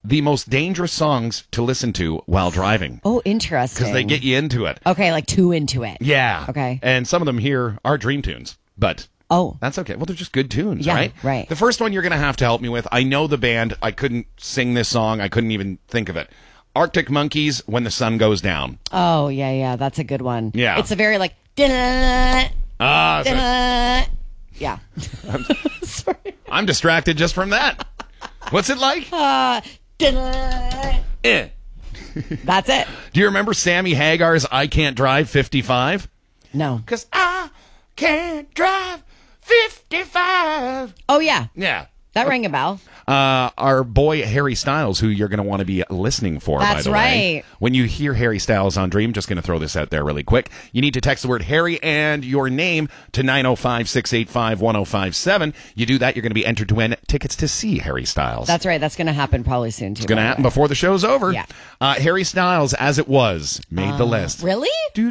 the most dangerous songs to listen to while driving. Oh, interesting. Because they get you into it. Okay, like too into it. Yeah. Okay. And some of them here are dream tunes, but... Oh. That's okay. Well, they're just good tunes, Yeah, right? right. The first one you're going to have to help me with. I know the band. I couldn't sing this song. I couldn't even think of it. Arctic Monkeys, When the Sun Goes Down. Oh, yeah. That's a good one. Yeah. It's a very like... Yeah. Sorry. I'm distracted just from that. What's it like? That's it. Do you remember Sammy Hagar's I Can't Drive 55? No. Because I can't drive 55. Oh, yeah. Yeah. That rang a bell. Our boy Harry Styles, who you're going to want to be listening for, by That's the way. right. When you hear Harry Styles on Dream, just going to throw this out there really quick. You need to text the word Harry and your name to 905-685-1057. You do that, you're going to be entered to win tickets to see Harry Styles. That's right. That's going to happen probably soon, too. It's going to happen before the show's over. Yeah. Harry Styles, As It Was, made the list. Really?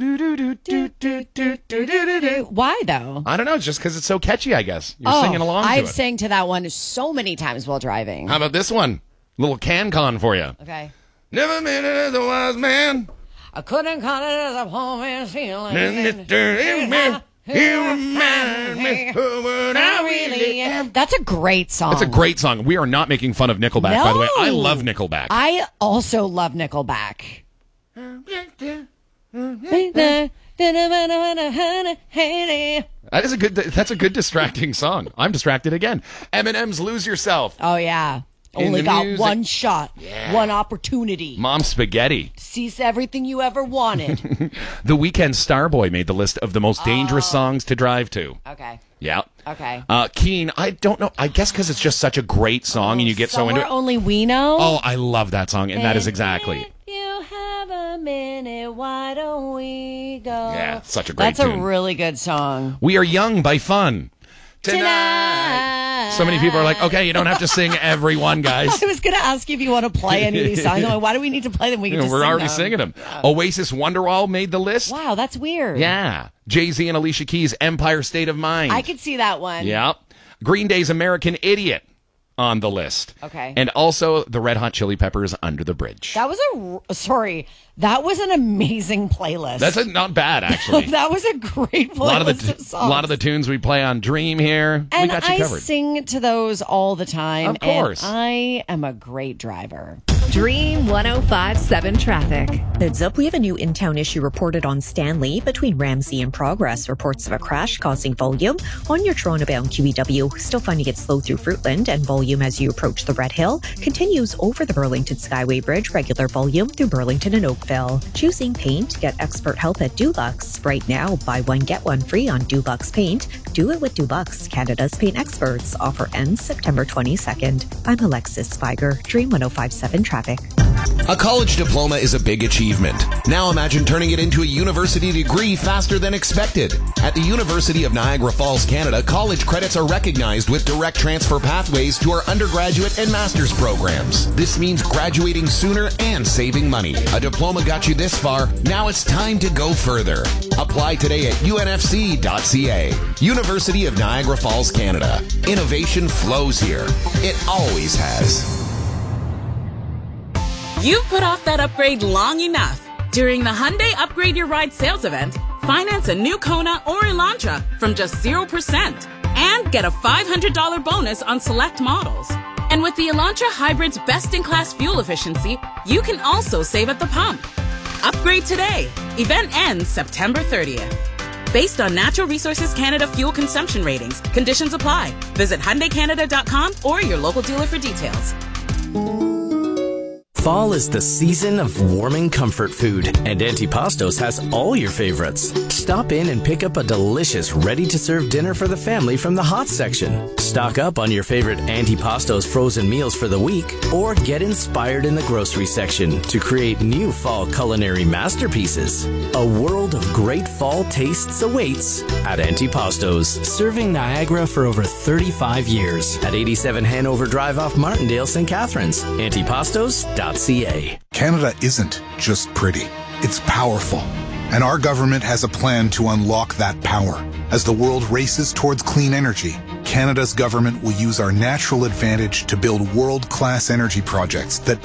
Why, though? I don't know. It's just because it's so catchy, I guess. You're singing along to I've it. sang to that one so many times while driving. How about this one? Little CanCon for you. Okay. Never been as a wise man. I couldn't call it as a home and feeling. You remind me of what I really am. That's a great song. It's a great song. We are not making fun of Nickelback, by the way. I love Nickelback. I also love Nickelback. That's a good distracting song. I'm distracted again. Eminem's Lose Yourself. Oh, yeah. In Only the got music. one shot, Yeah. one opportunity. Mom Spaghetti. Seize everything you ever wanted. The Weeknd Starboy made the list of the most dangerous songs to drive to. Okay. Yeah. Okay. Keen, I don't know. I guess because it's just such a great song and you get so into Somewhere it. Only We Know. Oh, I love that song, and that is exactly. If you have a minute, why don't we go? Yeah, such a great That's tune. a really good song. We Are Young by Fun. Tonight. So many people are like, okay, you don't have to sing every one, guys. I was going to ask you if you want to play any of these songs. I'm like, why do we need to play them? We can just We're sing already them. singing them. Oasis Wonderwall made the list. Wow, that's weird. Yeah. Jay-Z and Alicia Keys' Empire State of Mind. I could see that one. Yeah. Green Day's American Idiot on the list. Okay. And also the Red Hot Chili Peppers' Under the Bridge. That was that was an amazing playlist. That's not bad, actually. That was a great playlist a lot of songs. a lot of the tunes we play on Dream here, and we got you I covered. sing to those all the time. Of course. And I am a great driver. Dream 105.7 traffic. Heads up, we have a new in-town issue reported on Stanley between Ramsey and Progress. Reports of a crash causing volume on your Toronto-bound QEW. Still finding it slow through Fruitland, and volume as you approach the Red Hill continues over the Burlington Skyway Bridge. Regular volume through Burlington and Oakville. Choosing paint? Get expert help at Dulux. Right now, buy one, get one free on Dulux Paint. Do it with Dulux, Canada's paint experts. Offer ends September 22nd. I'm Alexis Spiger, Dream 105.7 Traffic. A college diploma is a big achievement. Now imagine turning it into a university degree faster than expected. At the University of Niagara Falls, Canada, college credits are recognized with direct transfer pathways to our undergraduate and master's programs. This means graduating sooner and saving money. A diploma got you this far. Now it's time to go further. Apply today at unfc.ca. University of Niagara Falls, Canada. Innovation flows here. It always has. You've put off that upgrade long enough. During the Hyundai Upgrade Your Ride sales event, finance a new Kona or Elantra from just 0% and get a $500 bonus on select models. And with the Elantra Hybrid's best-in-class fuel efficiency, you can also save at the pump. Upgrade today. Event ends September 30th. Based on Natural Resources Canada fuel consumption ratings, conditions apply. Visit HyundaiCanada.com or your local dealer for details. Fall is the season of warming comfort food, and Antipastos has all your favorites. Stop in and pick up a delicious, ready-to-serve dinner for the family from the hot section. Stock up on your favorite Antipastos frozen meals for the week, or get inspired in the grocery section to create new fall culinary masterpieces. A world of great fall tastes awaits at Antipastos, serving Niagara for over 35 years at 87 Hanover Drive off Martindale, St. Catharines. Antipastos.ca. Canada isn't just pretty, it's powerful. And our government has a plan to unlock that power. As the world races towards clean energy, Canada's government will use our natural advantage to build world-class energy projects that